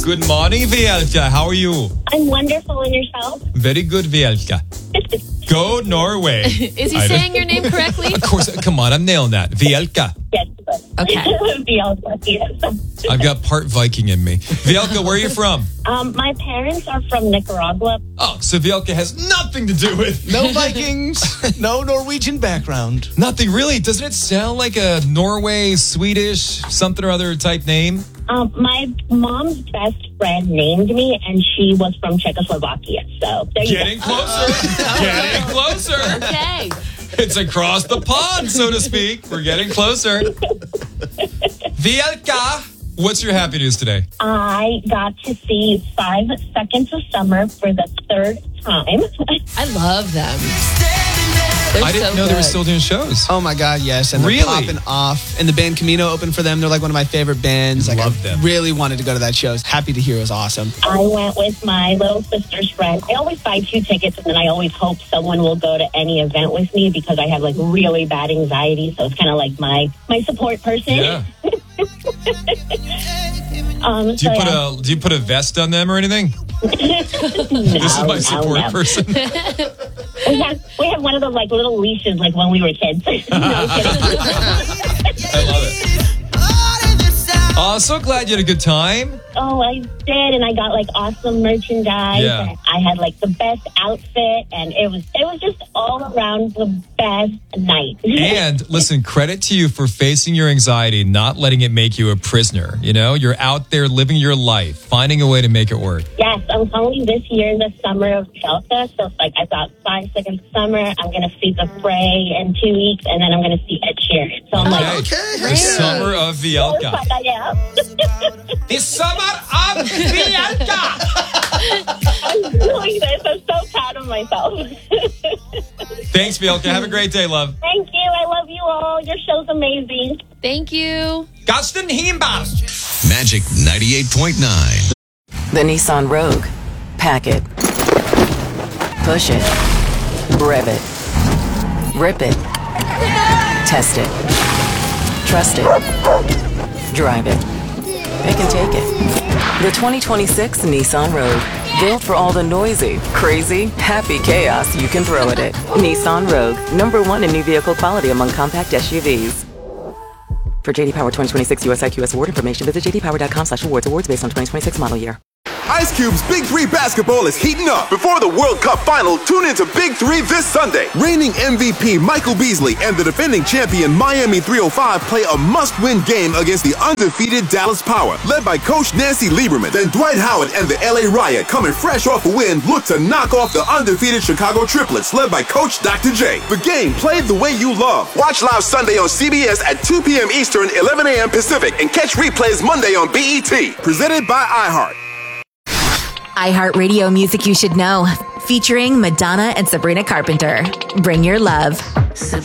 Good morning, Vielka. How are you? I'm wonderful. And yourself? Very good, Vielka. Go Norway. Is he saying your name correctly? Of course. Come on, I'm nailing that. Vielka. Yes. Okay. Vielka, yes. I've got part Viking in me. Vielka, where are you from? My parents are from Nicaragua. Oh, so Vielka has nothing to do with... No Vikings, no Norwegian background. Nothing really. Doesn't it sound like a Norway, Swedish, something or other type name? My mom's best friend named me, and she was from Czechoslovakia. So there you Getting go. closer. Getting closer. Okay. It's across the pond, so to speak. We're getting closer. Vielka, what's your happy news today? I got to see 5 Seconds of Summer for the 3rd time. I love them. They're I didn't so know they were good. still doing shows. Oh my God, yes. And they're Really? popping off. And the band Camino opened for them. They're like one of my favorite bands. Like, Love I them. really wanted to go to that show. Happy to hear it was awesome. I went with my little sister's friend. I always buy 2 tickets, and then I always hope someone will go to any event with me because I have like really bad anxiety. So it's kind of like my support person. Yeah. Do you put a vest on them or anything? This is my support person. We have one of those like little leashes like when we were kids. No, I'm kidding. I love it. Oh, so glad you had a good time. Oh, I did, and I got like awesome merchandise. Yeah. And I had like the best outfit, and it was just all around the best night. And listen, credit to you for facing your anxiety, not letting it make you a prisoner. You know, you're out there living your life, finding a way to make it work. Yes, I'm calling this year the summer of Delta. So it's like I thought 5 Seconds of Summer. I'm going to see The Fray in 2 weeks, and then I'm going to see Ed Sheeran. So I'm like, The summer of Vielka. yeah. The summer of Vielka. I'm doing this. I'm so proud of myself. Thanks, Vielka. Have a great day, love. Thank you. I love you all. Your show's amazing. Thank you. Gaston Himbal. Magic 98.9. The Nissan Rogue. Pack it. Push it. Rev it. Rip it. Test it. Trust it. Drive it. It can take it. The 2026 Nissan Rogue. Built for all the noisy, crazy, happy chaos you can throw at it. Nissan Rogue. #1 in new vehicle quality among compact SUVs. For JD Power 2026 US IQS award information, visit jdpower.com/awards. Awards based on 2026 model year. Ice Cube's Big 3 basketball is heating up. Before the World Cup final, tune into Big 3 this Sunday. Reigning MVP Michael Beasley and the defending champion Miami 305 play a must-win game against the undefeated Dallas Power, led by Coach Nancy Lieberman. Then Dwight Howard and the LA Riot, coming fresh off a win, look to knock off the undefeated Chicago Triplets, led by Coach Dr. J. The game played the way you love. Watch live Sunday on CBS at 2 p.m. Eastern, 11 a.m. Pacific, and catch replays Monday on BET. Presented by iHeart. iHeartRadio music you should know. Featuring Madonna and Sabrina Carpenter. Bring your love.